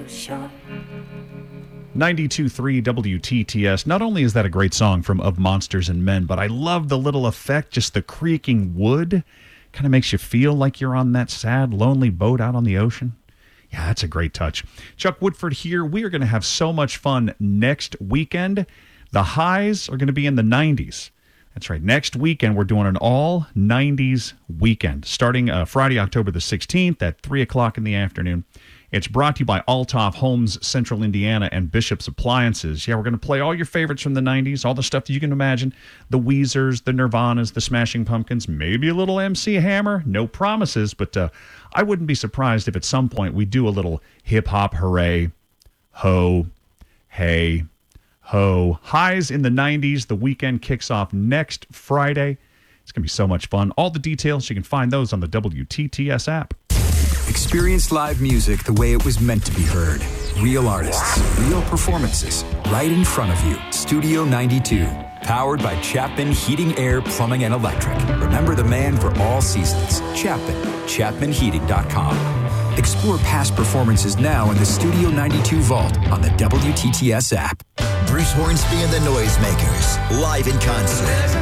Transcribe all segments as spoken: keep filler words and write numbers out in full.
ninety-two point three W T T S. Not only is that a great song from Of Monsters and Men, but I love the little effect, just the creaking wood. Kind of makes you feel like you're on that sad, lonely boat out on the ocean. Yeah, that's a great touch. Chuck Woodford here. We are going to have so much fun next weekend. The highs are going to be in the nineties. That's right. Next weekend, we're doing an all nineties weekend, starting uh, Friday, October the sixteenth at three o'clock in the afternoon. It's brought to you by Althoff Homes, Central Indiana, and Bishop's Appliances. Yeah, we're going to play all your favorites from the nineties, all the stuff that you can imagine. The Weezers, the Nirvanas, the Smashing Pumpkins, maybe a little M C Hammer. No promises, but uh, I wouldn't be surprised if at some point we do a little hip-hop hooray, ho, hey, ho. Highs in the nineties. The weekend kicks off next Friday. It's going to be so much fun. All the details, you can find those on the W T T S app. Experience live music the way it was meant to be heard. Real artists, real performances, right in front of you. Studio ninety-two, powered by Chapman Heating, Air, Plumbing, and Electric. Remember the man for all seasons. Chapman, Chapman Heating dot com. Explore past performances now in the Studio ninety-two Vault on the W T T S app. Bruce Hornsby and the Noisemakers, live in concert.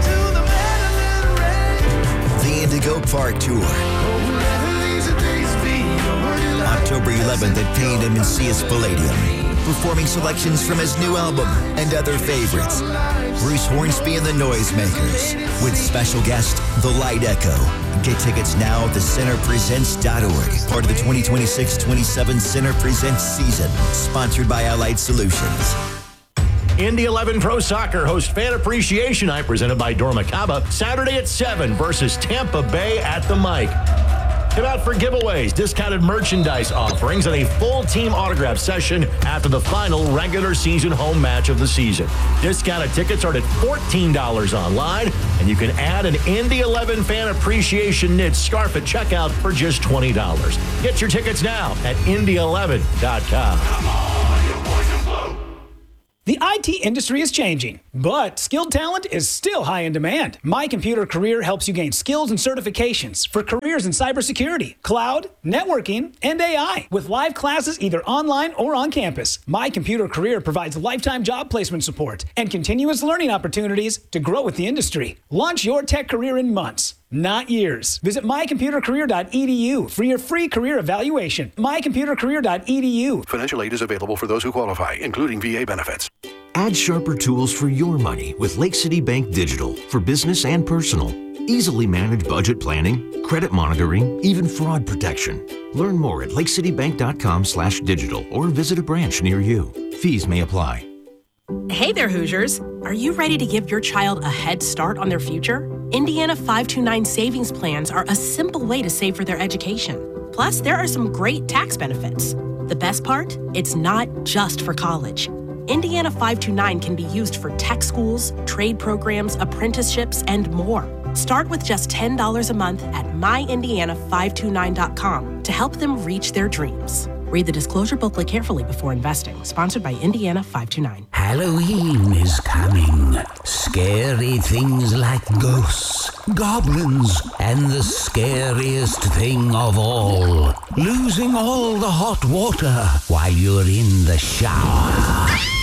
The Indigo Park Tour. October eleventh at Pain and Macias Palladium. Performing selections from his new album and other favorites. Bruce Hornsby and the Noisemakers. With special guest, The Light Echo. Get tickets now at the center presents dot org. Part of the twenty twenty-six twenty-seven Center Presents season. Sponsored by Allied Solutions. Indy eleven Pro Soccer hosts Fan Appreciation Night presented by Dormacaba. Saturday at seven versus Tampa Bay at the Mike. Come out for giveaways, discounted merchandise offerings, and a full team autograph session after the final regular season home match of the season. Discounted tickets are at fourteen dollars online, and you can add an Indy eleven Fan Appreciation knit scarf at checkout for just twenty dollars. Get your tickets now at Indy eleven dot com. Come on, you boys in blue. The I T industry is changing, but skilled talent is still high in demand. My Computer Career helps you gain skills and certifications for careers in cybersecurity, cloud, networking, and A I, with live classes either online or on campus. My Computer Career provides lifetime job placement support and continuous learning opportunities to grow with the industry. Launch your tech career in months, not years. Visit my computer career dot e d u for your free career evaluation. my computer career dot e d u. Financial aid is available for those who qualify, including V A benefits. Add sharper tools for your money with Lake City Bank Digital for business and personal. Easily manage budget planning, credit monitoring, even fraud protection. Learn more at lake city bank dot com slash digital or visit a branch near you. Fees may apply. Hey there, Hoosiers. Are you ready to give your child a head start on their future? Indiana five two nine savings plans are a simple way to save for their education. Plus, there are some great tax benefits. The best part? It's not just for college. Indiana five two nine can be used for tech schools, trade programs, apprenticeships, and more. Start with just ten dollars a month at my indiana five two nine dot com to help them reach their dreams. Read the disclosure booklet carefully before investing. Sponsored by Indiana five two nine. Halloween is coming. Scary things like ghosts, goblins, and the scariest thing of all, losing all the hot water while you're in the shower.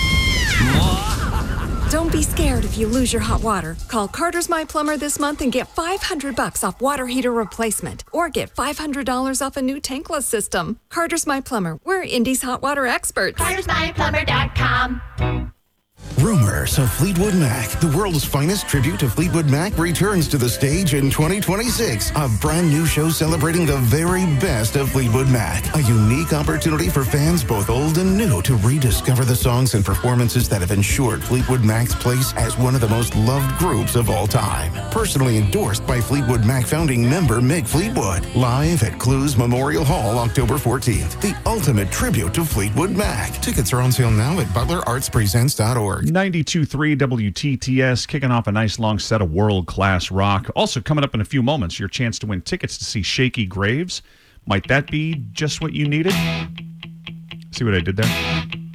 Don't be scared if you lose your hot water. Call Carter's My Plumber this month and get five hundred bucks off water heater replacement, or get five hundred dollars off a new tankless system. Carter's My Plumber. We're Indy's hot water experts. Carters My Plumber dot com. Rumors of Fleetwood Mac, the world's finest tribute to Fleetwood Mac, returns to the stage in twenty twenty-six. A brand new show celebrating the very best of Fleetwood Mac. A unique opportunity for fans both old and new to rediscover the songs and performances that have ensured Fleetwood Mac's place as one of the most loved groups of all time. Personally endorsed by Fleetwood Mac founding member Mick Fleetwood. Live at Clues Memorial Hall, October fourteenth. The ultimate tribute to Fleetwood Mac. Tickets are on sale now at butler arts presents dot org. ninety-two point three W T T S, kicking off a nice long set of world-class rock. Also coming up in a few moments, your chance to win tickets to see Shaky Graves. Might that be just what you needed? See what I did there?